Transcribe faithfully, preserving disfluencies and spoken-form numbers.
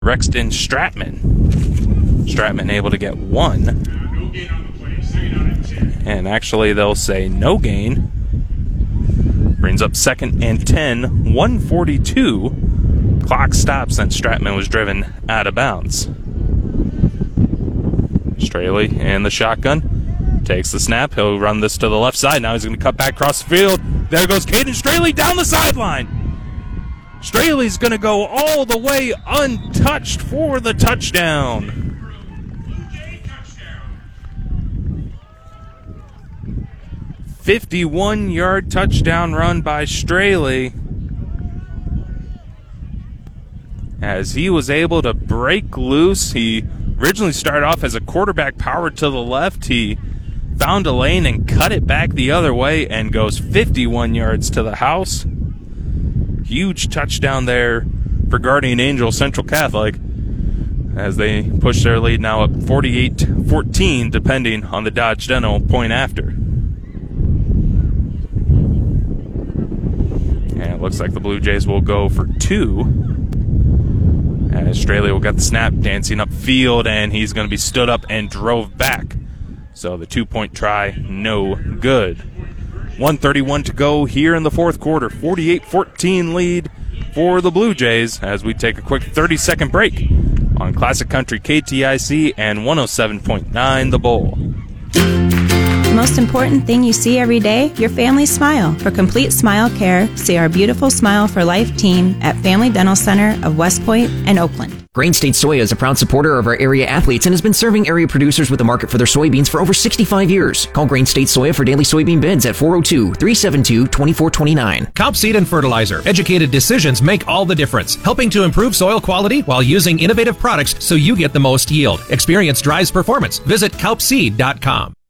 Rexton Stratman. Stratman able to get one. And actually they'll say no gain. Brings up second and ten. one forty-two. Clock stops and Stratman was driven out of bounds. Straley in the shotgun. Takes the snap. He'll run this to the left side. Now he's going to cut back across the field. There goes Caden Straley down the sideline. Straley's going to go all the way untouched for the touchdown. fifty-one yard touchdown run by Straley, as he was able to break loose. He originally started off as a quarterback powered to the left. He found a lane and cut it back the other way and goes fifty-one yards to the house. Huge touchdown there for Guardian Angel Central Catholic, as they push their lead now up forty-eight fourteen, depending on the Dodge Dental point after. And it looks like the Blue Jays will go for two, as Straley will get the snap, dancing upfield, and he's going to be stood up and drove back. So the two-point try, no good. one thirty-one to go here in the fourth quarter. forty-eight fourteen lead for the Blue Jays, as we take a quick thirty-second break on Classic Country K T I C and one oh seven point nine The Bull. The most important thing you see every day, your family's smile. For complete smile care, see our beautiful Smile for Life team at Family Dental Center of West Point and Oakland. Grain State Soy is a proud supporter of our area athletes and has been serving area producers with the market for their soybeans for over sixty-five years. Call Grain State Soya for daily soybean bids at four oh two, three seven two, two four two nine. Cop Seed and Fertilizer. Educated decisions make all the difference, helping to improve soil quality while using innovative products so you get the most yield. Experience drives performance. Visit Calp Seed dot com.